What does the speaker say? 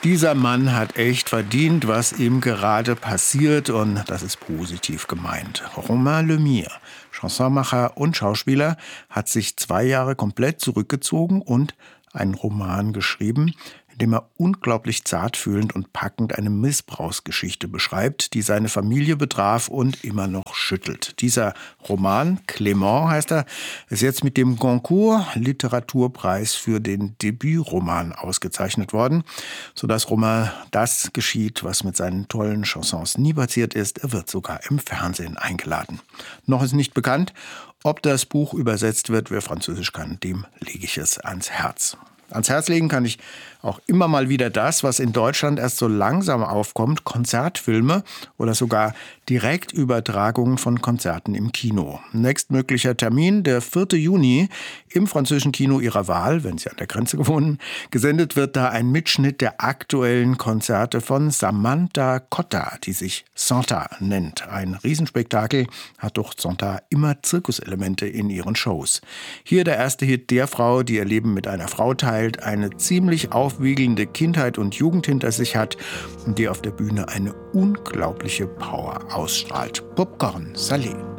Dieser Mann hat echt verdient, was ihm gerade passiert, und das ist positiv gemeint. Romain Lemire, Chansonmacher und Schauspieler, hat sich 2 Jahre komplett zurückgezogen und einen Roman geschrieben, in dem er unglaublich zartfühlend und packend eine Missbrauchsgeschichte beschreibt, die seine Familie betraf und immer noch schüttelt. Dieser Roman, Clément heißt er, ist jetzt mit dem Goncourt Literaturpreis für den Debütroman ausgezeichnet worden, sodass Romain das geschieht, was mit seinen tollen Chansons nie passiert ist. Er wird sogar im Fernsehen eingeladen. Noch ist nicht bekannt, ob das Buch übersetzt wird. Wer Französisch kann, dem lege ich es ans Herz. Ans Herz legen kann ich auch immer mal wieder das, was in Deutschland erst so langsam aufkommt, Konzertfilme oder sogar Direktübertragungen von Konzerten im Kino. Nächstmöglicher Termin, der 4. Juni, im französischen Kino Ihrer Wahl, wenn Sie an der Grenze wohnen. Gesendet wird da ein Mitschnitt der aktuellen Konzerte von Samantha Cotta, die sich Santa nennt. Ein Riesenspektakel, hat doch Santa immer Zirkuselemente in ihren Shows. Hier der erste Hit der Frau, die ihr Leben mit einer Frau teilt, eine ziemlich aufwiegelnde Kindheit und Jugend hinter sich hat und die auf der Bühne eine unglaubliche Power ausstrahlt. Popcorn Salé.